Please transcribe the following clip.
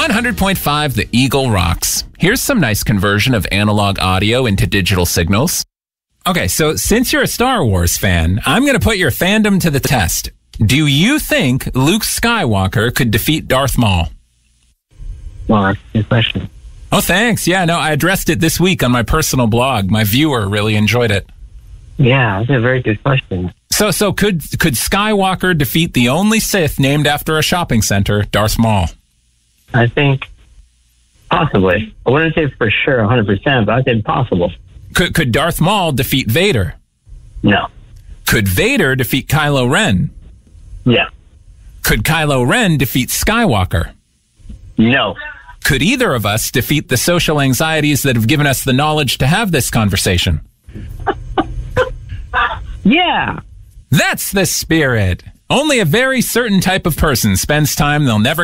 100.5 The Eagle rocks. Here's some nice conversion of analog audio into digital signals. Okay, so since you're a Star Wars fan, I'm going to put your fandom to the test. Do you think Luke Skywalker could defeat Darth Maul? Well, that's a good question. Oh, thanks. Yeah, no, I addressed it this week on my personal blog. My viewer really enjoyed it. Yeah, that's a very good question. So could Skywalker defeat the only Sith named after a shopping center, Darth Maul? I think possibly. I wouldn't say for sure 100%, but I'd say possible. Could Darth Maul defeat Vader? No. Could Vader defeat Kylo Ren? Yeah. Could Kylo Ren defeat Skywalker? No. Could either of us defeat the social anxieties that have given us the knowledge to have this conversation? Yeah. That's the spirit. Only a very certain type of person spends time they'll never